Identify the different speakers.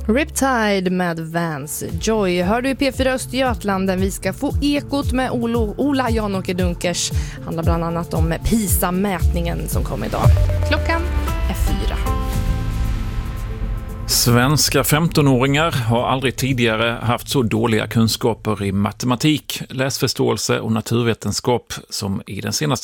Speaker 1: Riptide med Vance Joy. Hör du i P4 Östergötland, vi ska få ekot med Ola Jan-Åke Dunkers. Handlar bland annat om PISA-mätningen som kom idag. Klockan är 4.
Speaker 2: Svenska 15-åringar har aldrig tidigare haft så dåliga kunskaper i matematik, läsförståelse och naturvetenskap som i den senaste